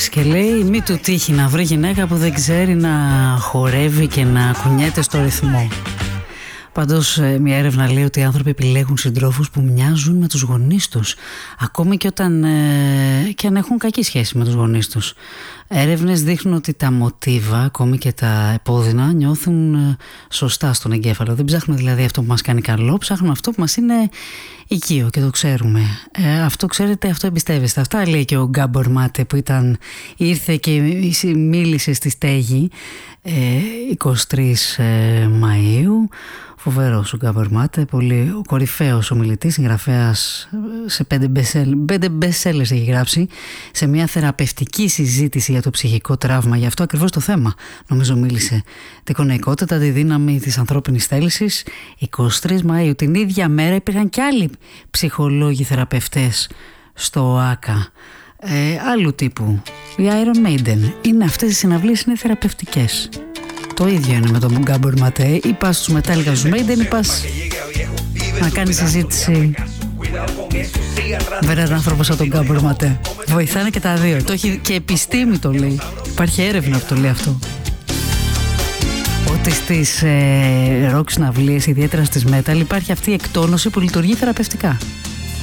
Άντρας και λέει μη του τύχει να βρει γυναίκα που δεν ξέρει να χορεύει και να κουνιέται στο ρυθμό. Πάντως μια έρευνα λέει ότι οι άνθρωποι επιλέγουν συντρόφους που μοιάζουν με τους γονείς τους, ακόμη και και αν έχουν κακή σχέση με τους γονείς τους. Έρευνες δείχνουν ότι τα μοτίβα, ακόμη και τα επώδυνα, νιώθουν σωστά στον εγκέφαλο. Δεν ψάχνουμε δηλαδή αυτό που μας κάνει καλό, ψάχνουμε αυτό που μας είναι οικείο και το ξέρουμε. Αυτό ξέρετε, αυτό εμπιστεύεστε. Αυτά λέει και ο Γκάμπορ Μάτε που ήρθε και μίλησε στη Στέγη 23 Μαΐου. Φοβερός ο Γκάμπορ Μάτε, πολύ ο κορυφαίος ομιλητής, συγγραφέας, σε 5 best-sellers έχει γράψει, σε μια θεραπευτική συζήτηση για το ψυχικό τραύμα. Γι' αυτό ακριβώς το θέμα, νομίζω μίλησε. Την εικονικότητα, τη δύναμη της ανθρώπινης θέλησης. 23 Μαΐου, την ίδια μέρα υπήρχαν και άλλοι ψυχολόγοι θεραπευτές στο ΆΚΑ. Άλλου τύπου. Η Iron Maiden. Αυτές οι συναυλίες είναι θεραπευτικές. Το ίδιο είναι με τον Γκάμπορ Ματέ. Ή πας στους Metallica, στους Maiden, ή πας να κάνεις συζήτηση με έναν άνθρωπο σαν τον Γκάμπορ Ματέ. Βοηθάνε και τα δύο. Το έχει και επιστήμη, το λέει. Υπάρχει έρευνα που το λέει αυτό. Ότι στις rock συναυλίες, ιδιαίτερα στις metal, υπάρχει αυτή η εκτόνωση που λειτουργεί θεραπευτικά.